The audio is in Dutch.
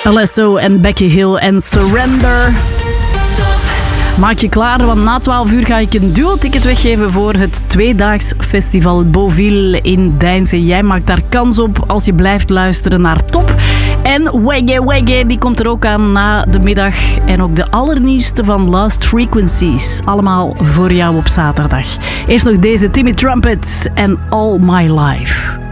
Alesso en Becky Hill en Surrender. Maak je klaar, want na 12 uur ga ik een duo-ticket weggeven voor het tweedaags festival Beauville in Deinzen. Jij maakt daar kans op als je blijft luisteren naar Top. En Wegge, die komt er ook aan na de middag. En ook de allernieuwste van Lost Frequencies. Allemaal voor jou op zaterdag. Eerst nog deze Timmy Trumpet en All My Life.